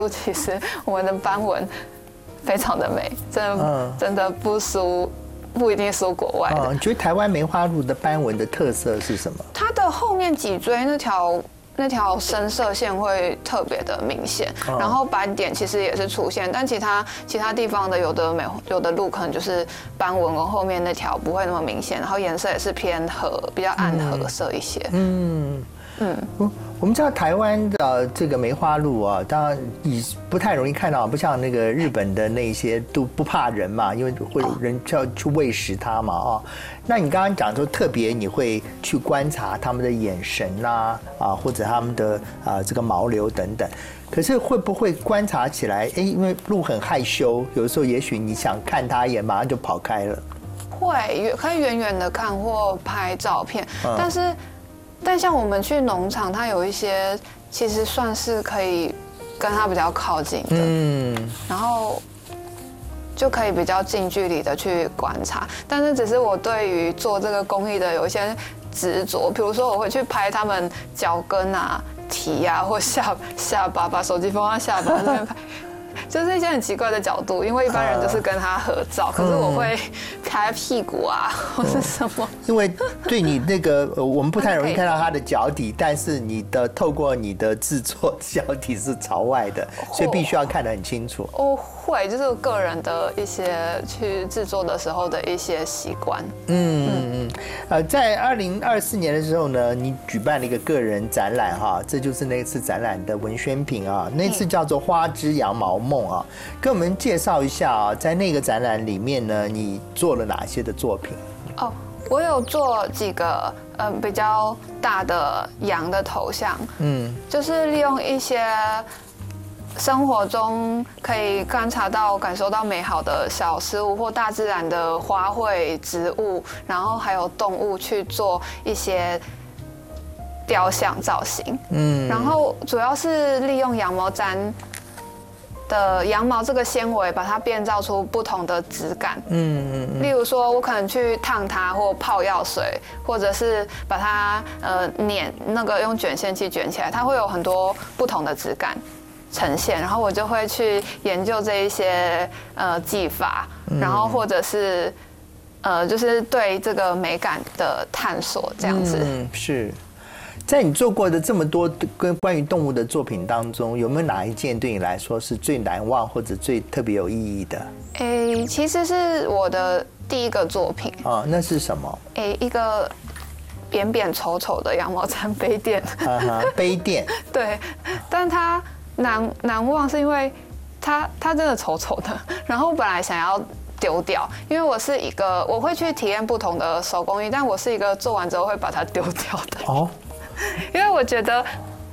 其实我们的斑纹非常的美，真的不一定输国外的。 你觉得台湾梅花鹿的斑纹的特色是什么？ 它的后面脊椎那条深色线会特别的明显，然后斑点其实也是出现，但其他地方的有的鹿可能就是斑纹跟后面那条不会那么明显，然后颜色也是偏比较暗褐色一些。 我们知道台湾的这个梅花鹿啊，当然不太容易看到，不像那个日本的那些都不怕人嘛，因为会有人要去喂食它嘛那你刚刚讲说特别你会去观察他们的眼神或者他们的这个毛流等等，可是会不会观察起来，因为鹿很害羞，有的时候也许你想看它一眼，马上就跑开了。 会可以远远的看或拍照片，但像我们去农场，它有一些其实算是可以跟它比较靠近的，然后就可以比较近距离的去观察。但是只是我对于做这个公益的有一些执着，比如说我会去拍他们脚跟蹄或下巴，把手机放在下巴那边拍。就是一些很奇怪的角度，因为一般人就是跟他合照，可是我会拍屁股或是什么。 因为对你那个我们不太容易看到他的脚底，但是透过你的制作，脚底是朝外的，所以必须要看得很清楚。 会，就是我个人的一些去制作的时候的一些习惯。 在2024年的时候呢，你举办了一个个人展览这就是那次展览的文宣品那次叫做《花之羊毛梦》跟我们介绍一下在那个展览里面呢，你做了哪些的作品？ 我有做几个比较大的羊的头像，就是利用一些生活中可以观察到、感受到美好的小事物，或大自然的花卉、植物，然后还有动物去做一些雕像造型。然后主要是利用羊毛毡的羊毛这个纤维，把它变造出不同的质感。例如说，我可能去烫它，或泡药水，或者是把它碾用卷线器卷起来，它会有很多不同的质感呈现。然后我就会去研究这一些技法，然后或者是就是对这个美感的探索这样子。 是。在你做过的这么多关于动物的作品当中，有没有哪一件对你来说是最难忘或者最特别有意义的？ 其实是我的第一个作品。 那是什么？ 一个扁扁丑丑的羊毛毡杯垫。 杯垫。 对，但它难忘是因为它真的丑丑的，然后我本来想要丢掉，因为我会去体验不同的手工艺，但我是一个做完之后会把它丢掉的。因为我觉得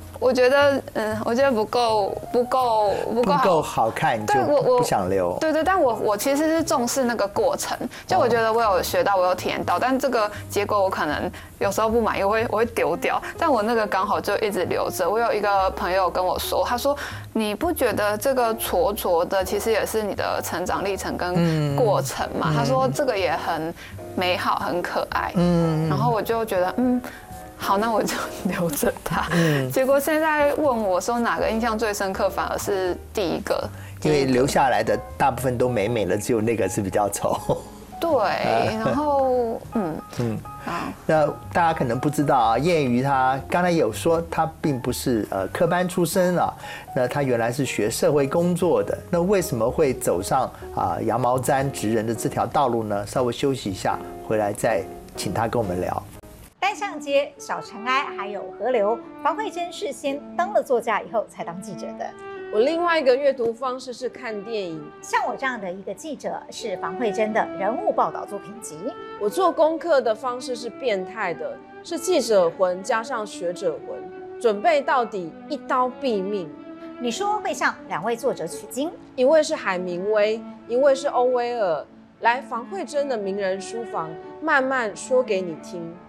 不够好看，就不想留。 对，但我其实是重视那个过程，就我觉得我有学到，我有体验到，但这个结果我可能有时候不满意，我会丢掉。但我那个刚好就一直留着。我有一个朋友跟我说，他说你不觉得这个挫挫的其实也是你的成长历程跟过程嘛？他说这个也很美好，很可爱。然后我就觉得好，那我就留着它。结果现在问我说哪个印象最深刻，反而是第一个， 因为留下来的大部分都美美了，只有那个是比较丑。 对，然后那大家可能不知道燕瑜她刚才有说她并不是科班出身那她原来是学社会工作的，那为什么会走上羊毛毡职人的这条道路呢？稍微休息一下，回来再请她跟我们聊。 单向街、小尘埃还有河流，房慧珍是先当了作家以后才当记者的。 我另外一个阅读方式是看电影， 像我这样的一个记者是房慧珍的人物报道作品集。 我做功课的方式是变态的，是记者魂加上学者魂，准备到底一刀毙命。 你说会向2位作者取经， 一位是海明威，一位是欧威尔，来房慧珍的名人书房慢慢说给你听。